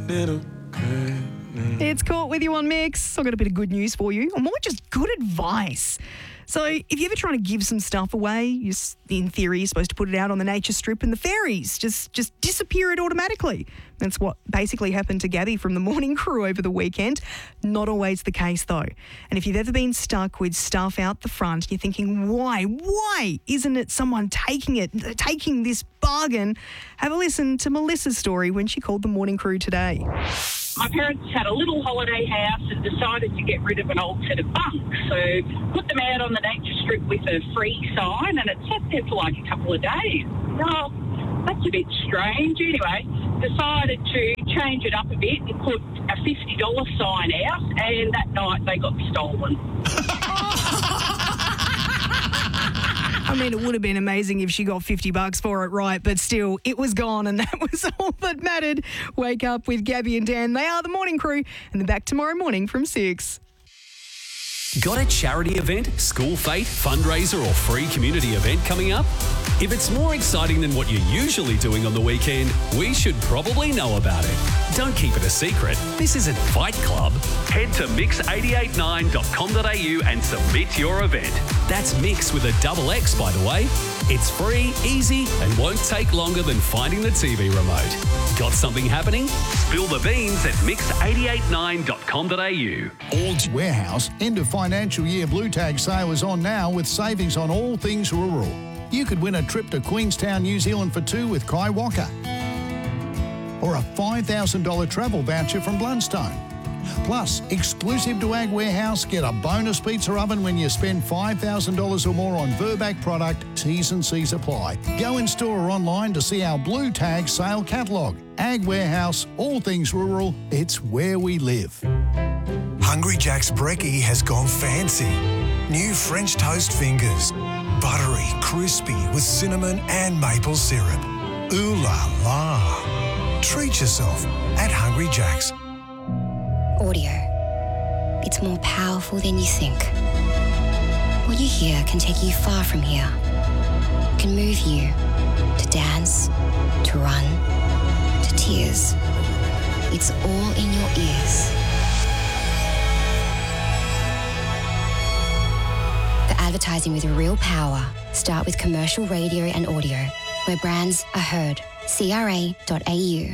little girl. It's Caught with you on Mix. I've got a bit of good news for you, or more just good advice. So if you're ever trying to give some stuff away, in theory, you're supposed to put it out on the nature strip and the fairies just disappear it automatically. That's what basically happened to Gabby from the morning crew over the weekend. Not always the case, though. And if you've ever been stuck with stuff out the front, you're thinking, why? Why isn't it someone taking this bargain? Have a listen to Melissa's story when she called the morning crew today. My parents had a little holiday house and decided to get rid of an old set of bunks. So put them out on the nature strip with a free sign, and it sat there for like a couple of days. Oh, that's a bit strange. Anyway, decided to change it up a bit and put a $50 sign out, and that night they got stolen. I mean, it would have been amazing if she got $50 for it, right? But still, it was gone, and that was all that mattered. Wake up with Gabby and Dan. They are the morning crew, and they're back tomorrow morning from 6. Got a charity event, school fete, fundraiser or free community event coming up? If it's more exciting than what you're usually doing on the weekend, we should probably know about it. Don't keep it a secret. This isn't Fight Club. Head to mix889.com.au and submit your event. That's Mix with a double X, by the way. It's free, easy, and won't take longer than finding the TV remote. Got something happening? Spill the beans at mix889.com.au. Ald's Warehouse end of financial year Blue Tag sale is on now with savings on all things rural. You could win a trip to Queenstown, New Zealand for 2 with Kai Walker, or a $5,000 travel voucher from Blundstone. Plus, exclusive to Ag Warehouse, get a bonus pizza oven when you spend $5,000 or more on Verbac product. T's and C's apply. Go in store or online to see our Blue Tag sale catalogue. Ag Warehouse, all things rural, it's where we live. Hungry Jack's brekkie has gone fancy. New French toast fingers. Buttery, crispy with cinnamon and maple syrup. Ooh la la. Treat yourself at Hungry Jack's. Audio. It's more powerful than you think. What you hear can take you far from here. It can move you to dance, to run, to tears. It's all in your ears. For advertising with real power, start with commercial radio and audio, where brands are heard. CRA.au.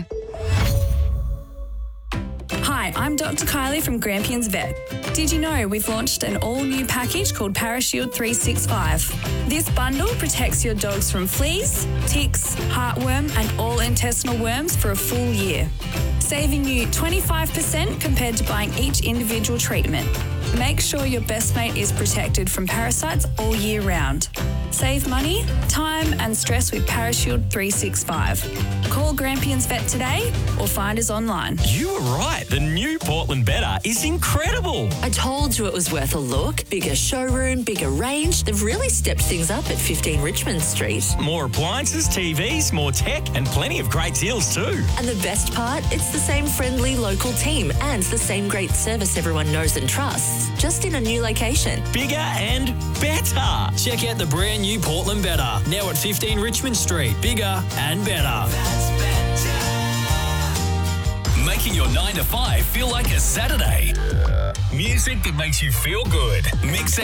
Hi, I'm Dr. Kylie from Grampians Vet. Did you know we've launched an all-new package called Parashield 365? This bundle protects your dogs from fleas, ticks, heartworm and all intestinal worms for a full year, saving you 25% compared to buying each individual treatment. Make sure your best mate is protected from parasites all year round. Save money, time and stress with Parashield 365. Call Grampians Vet today or find us online. You were right. The new Portland Better is incredible. I told you it was worth a look. Bigger showroom, bigger range. They've really stepped things up at 15 Richmond Street. More appliances, TVs, more tech and plenty of great deals too. And the best part, it's the same friendly local team and the same great service everyone knows and trusts, just in a new location. Bigger and better. Check out the brand new Portland Better, now at 15 Richmond Street. Bigger and better. Making your 9 to 5 feel like a Saturday. Music that makes you feel good. Mix